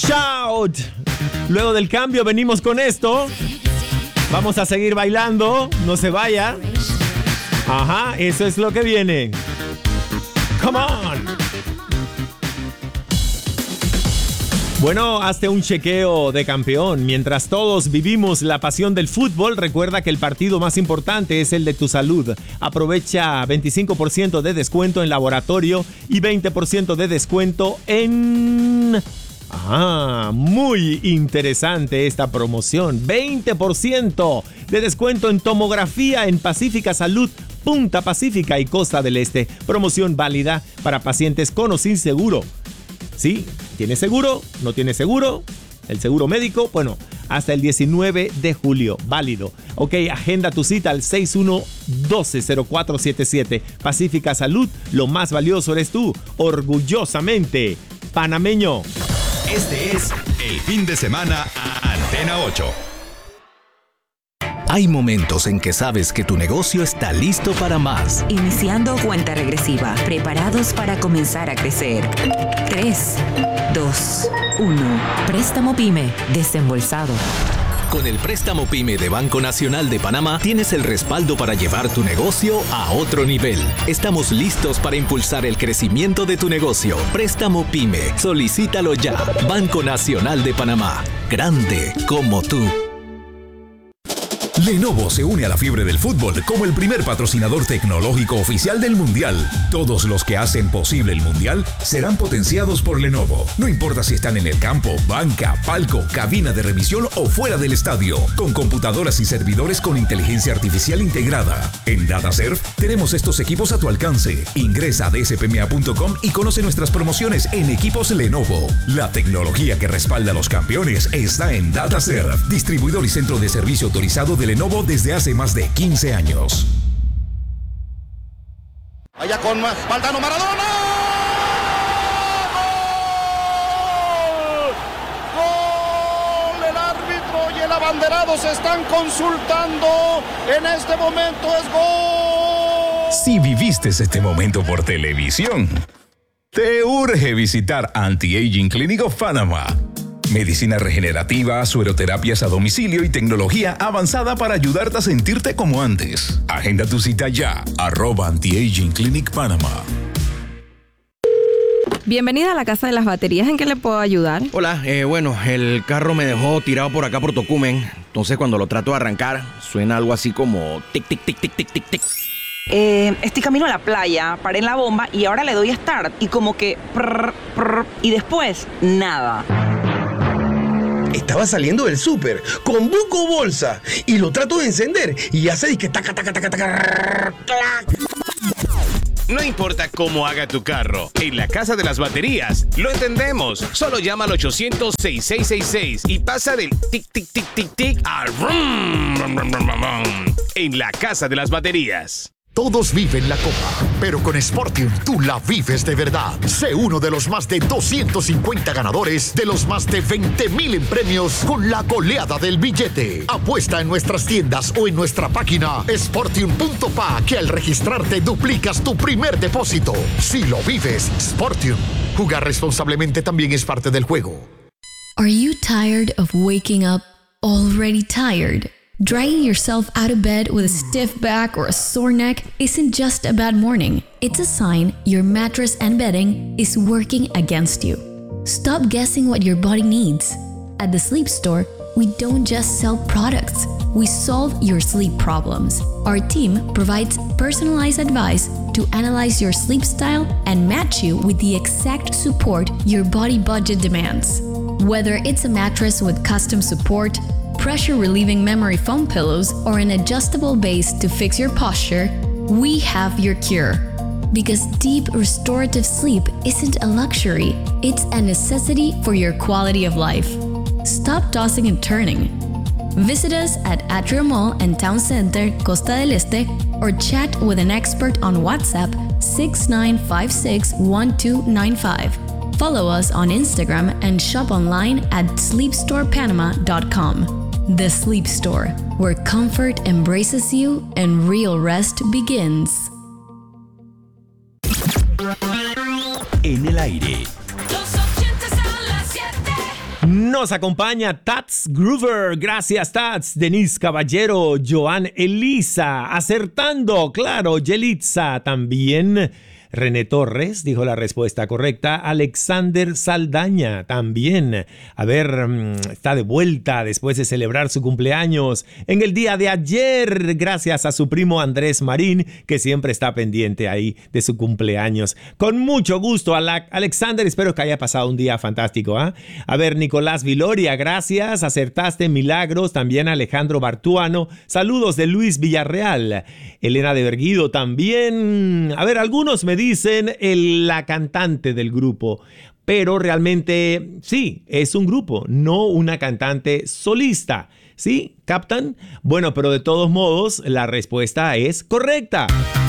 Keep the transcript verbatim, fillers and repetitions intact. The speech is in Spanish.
Shout. Luego del cambio venimos con esto. Vamos a seguir bailando. No se vaya. Ajá, eso es lo que viene. Come on. Bueno, hazte un chequeo de campeón. Mientras todos vivimos la pasión del fútbol, recuerda que el partido más importante es el de tu salud. Aprovecha veinticinco por ciento de descuento en laboratorio y veinte por ciento de descuento en... Ah, muy interesante esta promoción. veinte por ciento de descuento en tomografía en Pacífica Salud, Punta Pacífica y Costa del Este. Promoción válida para pacientes con o sin seguro. ¿Sí? ¿Tienes seguro? ¿No tienes seguro? ¿El seguro médico? Bueno, hasta el diecinueve de julio. Válido. Ok, agenda tu cita al seis uno uno dos cero cuatro siete siete. Pacífica Salud, lo más valioso eres tú. Orgullosamente panameño. Este es el fin de semana a Antena ocho. Hay momentos en que sabes que tu negocio está listo para más. Iniciando cuenta regresiva, preparados para comenzar a crecer. tres, dos, uno. Préstamo PYME, desembolsado. Con el préstamo PYME de Banco Nacional de Panamá tienes el respaldo para llevar tu negocio a otro nivel. Estamos listos para impulsar el crecimiento de tu negocio. Préstamo PYME. Solicítalo ya. Banco Nacional de Panamá. Grande como tú. Lenovo se une a la fiebre del fútbol como el primer patrocinador tecnológico oficial del Mundial. Todos los que hacen posible el Mundial serán potenciados por Lenovo. No importa si están en el campo, banca, palco, cabina de revisión o fuera del estadio. Con computadoras y servidores con inteligencia artificial integrada. En DataServe tenemos estos equipos a tu alcance. Ingresa a d s p m a punto com y conoce nuestras promociones en equipos Lenovo. La tecnología que respalda a los campeones está en DataServe, distribuidor y centro de servicio autorizado de Lenovo desde hace más de quince años. Allá con Valdano Maradona. ¡Gol! ¡Gol! El árbitro y el abanderado se están consultando. En este momento es gol. Si viviste este momento por televisión, te urge visitar Anti-Aging Clinic of Panama. Medicina regenerativa, sueroterapias a domicilio y tecnología avanzada para ayudarte a sentirte como antes. Agenda tu cita ya, arroba Anti-Aging Clinic Panama. Bienvenida a la Casa de las Baterías. ¿En qué le puedo ayudar? Hola, eh, bueno, el carro me dejó tirado por acá por Tocumen. Entonces cuando lo trato de arrancar, suena algo así como tic, tic, tic, tic, tic, tic, tic. Eh, estoy camino a la playa, paré en la bomba y ahora le doy a start y como que prr, prr, y después nada. Estaba saliendo del súper con buco bolsa y lo trato de encender y hace disque taca, taca, taca, taca, clac. No importa cómo haga tu carro, en la Casa de las Baterías lo entendemos. Solo llama al ochocientos, sesenta y seis sesenta y seis y pasa del tic, tic, tic, tic, tic al rum, rum, rum, rum, rum, en la Casa de las Baterías. Todos viven la copa, pero con Sportium tú la vives de verdad. Sé uno de los más de doscientos cincuenta ganadores de los más de veinte mil en premios con la goleada del billete. Apuesta en nuestras tiendas o en nuestra página sportium punto p a que al registrarte duplicas tu primer depósito. Si lo vives, Sportium. Jugar responsablemente también es parte del juego. Are you tired of waking up already tired? Dragging yourself out of bed with a stiff back or a sore neck isn't just a bad morning. It's a sign your mattress and bedding is working against you. Stop guessing what your body needs. At the Sleep Store, we don't just sell products. We solve your sleep problems. Our team provides personalized advice to analyze your sleep style and match you with the exact support your body budget demands. Whether it's a mattress with custom support, pressure-relieving memory foam pillows, or an adjustable base to fix your posture, we have your cure. Because deep restorative sleep isn't a luxury, it's a necessity for your quality of life. Stop tossing and turning. Visit us at Atrio Mall and Town Center, Costa del Este, or chat with an expert on WhatsApp six nine five six one two nine five. Follow us on Instagram and shop online at sleep store panama dot com. The Sleep Store, where comfort embraces you and real rest begins. En el aire. Nos acompaña Tats Groover. Gracias, Tats. Denise Caballero, Joan Elisa. Acertando, claro, Yelitza también. René Torres dijo la respuesta correcta. Alexander Saldaña también. A ver, está de vuelta después de celebrar su cumpleaños en el día de ayer, gracias a su primo Andrés Marín, que siempre está pendiente ahí de su cumpleaños. Con mucho gusto, Alexander, espero que haya pasado un día fantástico. ¿eh? A ver, Nicolás Viloria, gracias. Acertaste, milagros. También Alejandro Bartuano. Saludos de Luis Villarreal. Elena de Berguido también. A ver, algunos me dicen el, la cantante del grupo, pero realmente sí, es un grupo, no una cantante solista. ¿Sí? ¿Captan? Bueno, pero de todos modos, la respuesta es correcta.